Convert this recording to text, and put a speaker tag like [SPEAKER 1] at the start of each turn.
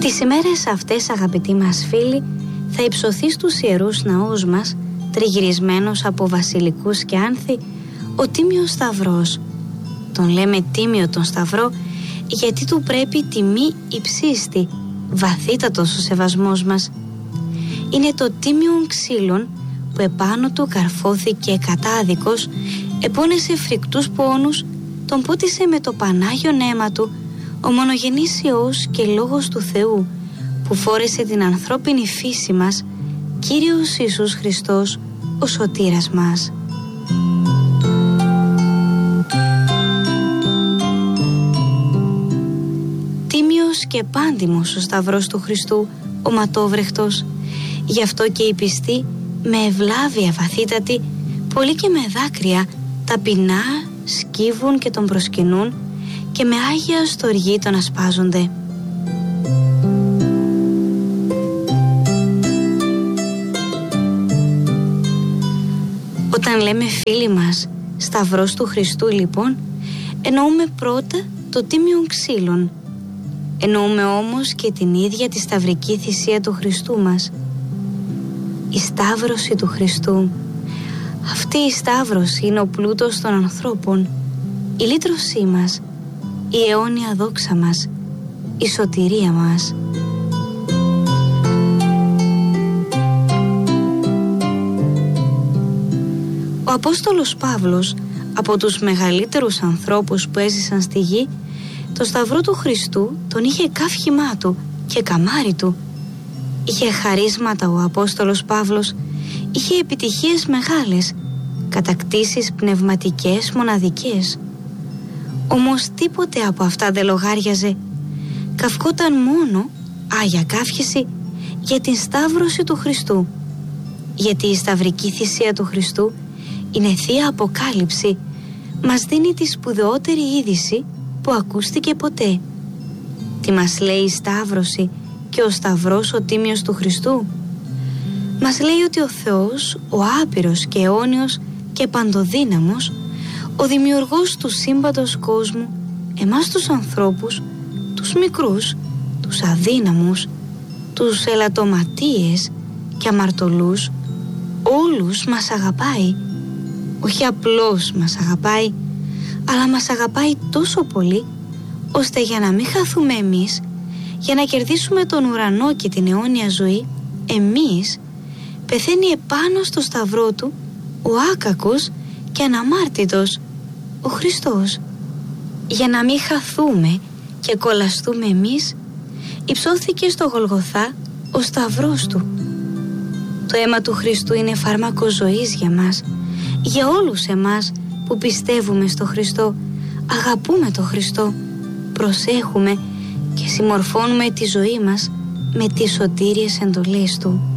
[SPEAKER 1] Τις ημέρες αυτές, αγαπητοί μας φίλοι, θα υψωθεί στους ιερούς ναούς μας, τριγυρισμένος από βασιλικούς και άνθη, ο Τίμιος Σταυρός. Τον λέμε Τίμιο τον Σταυρό γιατί του πρέπει τιμή υψίστη, βαθύτατος ο σεβασμός μας. Είναι το τίμιον ξύλον που επάνω του καρφώθηκε κατάδικος, επώνεσε φρικτούς πόνους, τον πότισε με το Πανάγιον αίμα του ο μονογενής Υιός και Λόγος του Θεού, που φόρεσε την ανθρώπινη φύση μας, Κύριος Ιησούς Χριστός, ο σωτήρας μας. Τίμιος και πάντιμος ο Σταυρός του Χριστού, ο ματόβρεχτος. Γι' αυτό και οι πιστοί, με ευλάβεια βαθύτατη, πολύ και με δάκρυα, ταπεινά σκύβουν και τον προσκυνούν και με άγια στοργή τον ασπάζονται. Όταν λέμε φίλοι μας Σταυρός του Χριστού, λοιπόν, εννοούμε πρώτα το τίμιον ξύλον. Εννοούμε όμως και την ίδια τη σταυρική θυσία του Χριστού μας. Η σταύρωση του Χριστού. Αυτή η σταύρωση είναι ο πλούτος των ανθρώπων, η λύτρωσή μας, η αιώνια δόξα μας, η σωτηρία μας. Ο Απόστολος Παύλος, από τους μεγαλύτερους ανθρώπους που έζησαν στη γη, το Σταυρό του Χριστού τον είχε καύχημά του και καμάρι του. Είχε χαρίσματα ο Απόστολος Παύλος, είχε επιτυχίες μεγάλες, κατακτήσεις πνευματικές μοναδικές. Όμως τίποτε από αυτά δεν λογάριαζε. Καυκόταν μόνο άγια καύχηση για την σταύρωση του Χριστού. Γιατί η σταυρική θυσία του Χριστού είναι θεία αποκάλυψη, μας δίνει τη σπουδαιότερη είδηση που ακούστηκε ποτέ. Τι μας λέει η σταύρωση και ο Σταυρός ο Τίμιος του Χριστού? Μας λέει ότι ο Θεός, ο άπειρος και αιώνιος και παντοδύναμος, ο δημιουργός του σύμπαντος κόσμου, εμάς τους ανθρώπους, τους μικρούς, τους αδύναμους, τους ελαττωματίες και αμαρτωλούς, όλους μας αγαπάει. Όχι απλώς μας αγαπάει, αλλά μας αγαπάει τόσο πολύ, ώστε για να μην χαθούμε εμείς, για να κερδίσουμε τον ουρανό και την αιώνια ζωή, εμείς, πεθαίνει επάνω στο Σταυρό του ο άκακος και αναμάρτητος, ο Χριστός. Για να μην χαθούμε και κολλαστούμε εμείς, υψώθηκε στο Γολγοθά ο Σταυρός του. Το αίμα του Χριστού είναι φάρμακο ζωής για μας, για όλους εμάς που πιστεύουμε στο Χριστό, αγαπούμε τον Χριστό, προσέχουμε και συμμορφώνουμε τη ζωή μας με τις σωτήριες εντολές Του.